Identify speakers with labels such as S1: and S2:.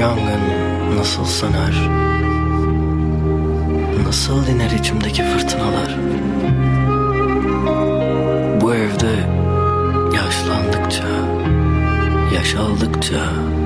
S1: yangın nasıl söner, nasıl diner içimdeki fırtınalar. Bu evde yaşlandıkça, yaş aldıkça